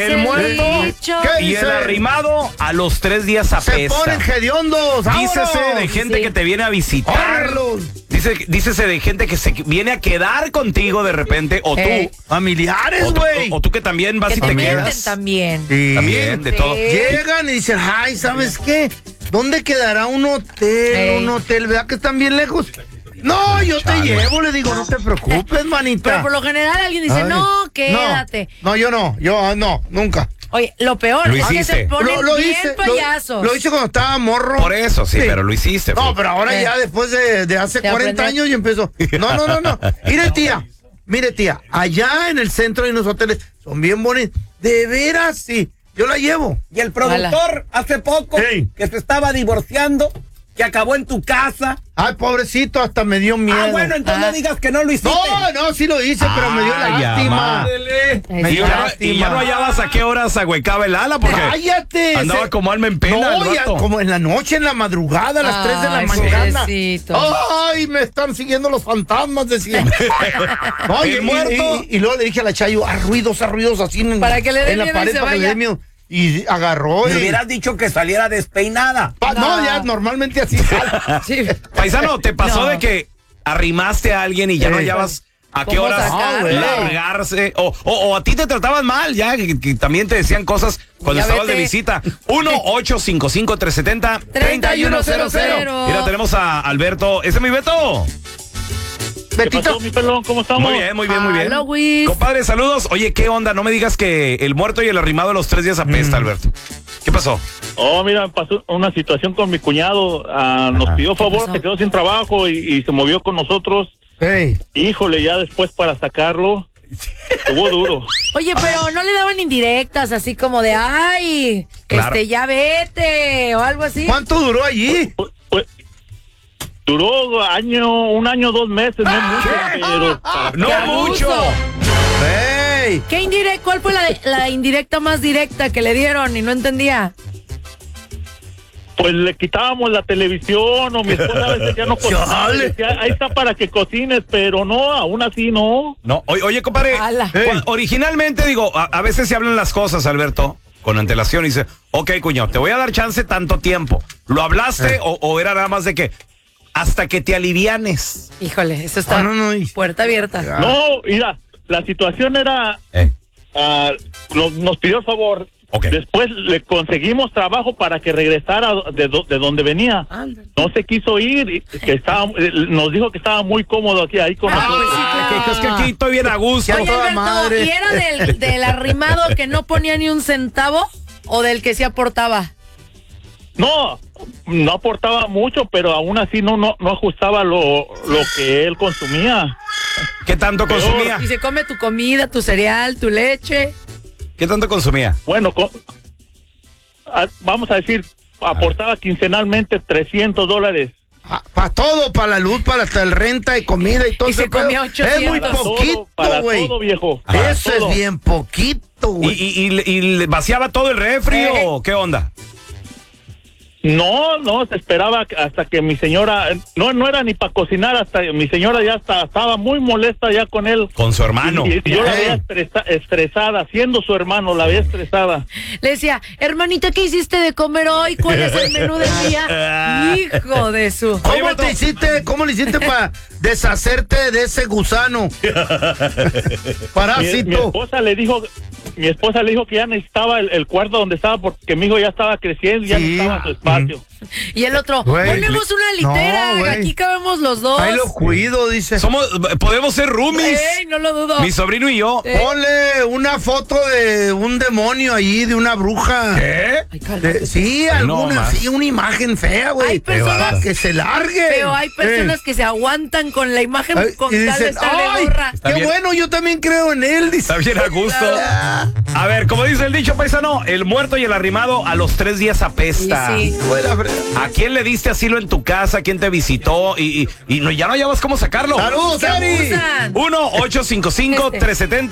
el muerto y el arrimado a los 3 días apesta. Se ponen hediondos. Dícese de gente que te viene a visitar. Dícese de gente que se viene a quedar contigo de repente. O tú. Familiares, güey. O tú que también vas que y te te quedas. mienten también. Sí. También, de todo. Llegan y dicen, ay, ¿sabes qué? ¿Dónde quedará un hotel? Un hotel, ¿verdad que están bien lejos? No, yo te llevo, le digo, no te preocupes, manita. Pero por lo general alguien dice, no, quédate. No, yo no, nunca. Oye, lo peor Lo es que hiciste. se ponen bien payasos. Lo hice cuando estaba morro. Por eso, sí, pero lo hiciste. No, pero ahora ya después de hace 40 años y empezó. No. Mire, tía, allá en el centro hay unos hoteles, son bien bonitos. De veras, sí. Yo la llevo. Y el productor hace poco que se estaba divorciando, que acabó en tu casa. Ay, pobrecito, hasta me dio miedo. Bueno, entonces no digas que no lo hiciste. No, sí lo hice, pero me dio lástima. Me dio lástima. Y ya no hallabas a qué horas ahuecaba el ala, porque cállate. Andaba como alma en pena. No, ya, como en la noche, en la madrugada, a las 3 de la mañana. Pobrecito. Ay, me están siguiendo los fantasmas, decía. El muerto. Y luego le dije a la Chayo, a ruidos así para que le dé miedo pared, para que le dé miedo. Y agarró. Me hubieras dicho que saliera despeinada. No, ya normalmente así sale. Sí. Paisano, ¿te pasó de que arrimaste a alguien y ya no hallabas a qué horas largarse? O a ti te trataban mal, ya, que también te decían cosas cuando estabas de visita. 1-855-370-3100. Mira, tenemos a Alberto. ¿Ese es mi Beto? ¿Qué pasó, mi pelón? ¿Cómo estamos? Muy bien. Hola, Luis. Compadre, saludos. Oye, ¿qué onda? No me digas que el muerto y el arrimado a los 3 días apesta, Alberto. ¿Qué pasó? Mira, pasó una situación con mi cuñado. Nos pidió favor, se quedó sin trabajo y se movió con nosotros. Híjole, ya después para sacarlo, estuvo duro. Oye, pero no le daban indirectas, así como de, ay, claro. Ya vete, o algo así. ¿Cuánto duró allí? Pues, duró un año, 2 meses, no mucho, pero... ¡No mucho! ¿Qué indirecta? ¿Cuál fue la indirecta más directa que le dieron y no entendía? Pues le quitábamos la televisión, o mi esposa a veces ya no cocinaba. Ahí está para que cocines, pero no, aún así no. No, oye, compadre, originalmente digo, a veces se hablan las cosas, Alberto, con antelación, y dice, ok, cuñado, te voy a dar chance tanto tiempo. ¿Lo hablaste o era nada más de que hasta que te alivianes? Híjole, eso está puerta abierta. No, mira, la situación era, nos pidió el favor. Después le conseguimos trabajo para que regresara de donde venía. No se quiso ir, nos dijo que estaba muy cómodo ahí con nosotros. Es que aquí estoy bien a gusto. Oye, Alberto, ¿y era del arrimado que no ponía ni un centavo o del que sí aportaba? No aportaba mucho, pero aún así no ajustaba lo que él consumía. ¿Qué tanto consumía? Y se come tu comida, tu cereal, tu leche. ¿Qué tanto consumía? Bueno, vamos a decir, aportaba quincenalmente $300. Para todo, para la luz, para hasta el renta y comida y todo. Y se comía 800. Es muy poquito, güey. Todo, viejo. Eso es bien poquito, güey. ¿Y vaciaba todo el refri o qué onda? No, se esperaba hasta que mi señora, no era ni para cocinar, hasta mi señora ya estaba muy molesta ya con él. Con su hermano. Y yo la veía estresada, siendo su hermano, la veía estresada. Le decía, hermanita, ¿qué hiciste de comer hoy? ¿Cuál es el menú del día? Hijo de su... ¿Cómo le hiciste para deshacerte de ese gusano? Parásito. Mi esposa le dijo que ya necesitaba el cuarto donde estaba porque mi hijo ya estaba creciendo y ya necesitaba su espacio. Y el otro, ponemos una litera, aquí cabemos los dos. Ahí lo cuido, dice. Podemos ser roomies. No lo dudo. Mi sobrino y yo. Ponle una foto de un demonio ahí, de una bruja. ¿Qué? Sí, una imagen fea, güey. Hay personas que se largue. Pero hay personas que se aguantan con la imagen con tal de estarle gorra. Qué bueno, yo también creo en él. Dice. Está bien a gusto. A ver, como dice el dicho paisano, el muerto y el arrimado a los 3 días apesta. Sí. ¿A quién le diste asilo en tu casa? ¿Quién te visitó? Y ya no hallas cómo sacarlo. ¡Saludos, Ari! 1-855-370